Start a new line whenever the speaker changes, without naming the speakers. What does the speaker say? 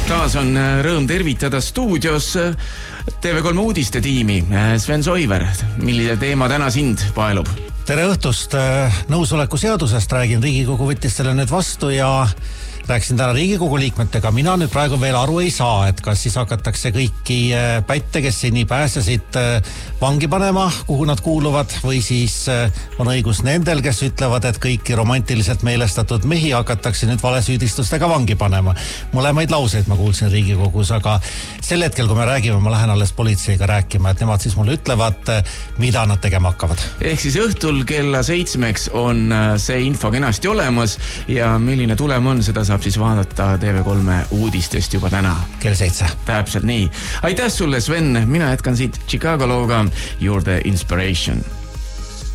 Taas on rõõm tervitada stuudios TV3 uudiste tiimi. Sven Soiver, millise teema täna sind paelub?
Tere õhtust! Nõusoleku seadusest räägin. Riigikogu võttis selle nüüd vastu ja rääkisin täna Riigikogu liikmetega. Mina nüüd praegu veel aru ei saa, et kas siis hakatakse kõiki pätte, kes seni pääsesid, vangi panema, kuhu nad kuuluvad, või siis on õigus nendel, kes ütlevad, et kõiki romantiliselt meelestatud mehi hakatakse nüüd valesüüdistustega vangi panema. Mõlemaid lauseid ma kuulsin Riigikogus, aga sel hetkel, kui me räägime, ma lähen alles politseiga rääkima, et nemad siis mulle ütlevad, mida nad tegema hakkavad.
Ehk siis õhtul kella 7 on see info kenasti olemas ja milline tulem on, seda saab siis vaadata TV3 uudistest juba täna.
Kell 7.
Täpselt nii. Aitäh sulle, Sven. Mina jätkan siit Chicago looga You're the Inspiration.